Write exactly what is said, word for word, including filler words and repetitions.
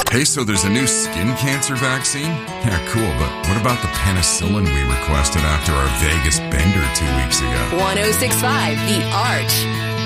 Hey, so there's a new skin cancer vaccine? Yeah, cool, but what about the penicillin we requested after our Vegas bender two weeks ago? ten sixty-five The Arch.